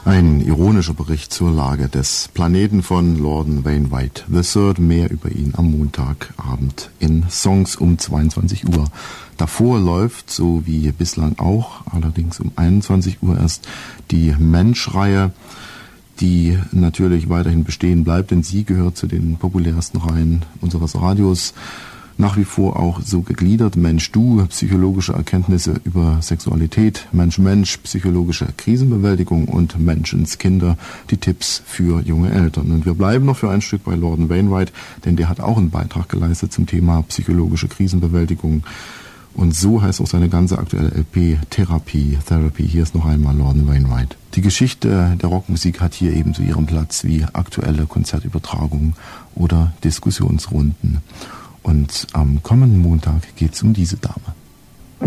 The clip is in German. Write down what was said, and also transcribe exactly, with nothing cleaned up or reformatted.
Ein ironischer Bericht zur Lage des Planeten von Lorden Wainwright the Third. Mehr über ihn am Montagabend in Songs um zweiundzwanzig Uhr. Davor läuft, so wie bislang auch, allerdings um einundzwanzig Uhr erst, die Mensch-Reihe, die natürlich weiterhin bestehen bleibt, denn sie gehört zu den populärsten Reihen unseres Radios. Nach wie vor auch so gegliedert: Mensch-Du, psychologische Erkenntnisse über Sexualität, Mensch-Mensch, psychologische Krisenbewältigung und Menschenskinder, die Tipps für junge Eltern. Und wir bleiben noch für ein Stück bei Lorden Wainwright, denn der hat auch einen Beitrag geleistet zum Thema psychologische Krisenbewältigung. Und so heißt auch seine ganze aktuelle L P, Therapie, Therapy. Hier ist noch einmal Lorden Wainwright. Die Geschichte der Rockmusik hat hier ebenso ihren Platz wie aktuelle Konzertübertragungen oder Diskussionsrunden. Und am kommenden Montag geht es um diese Dame.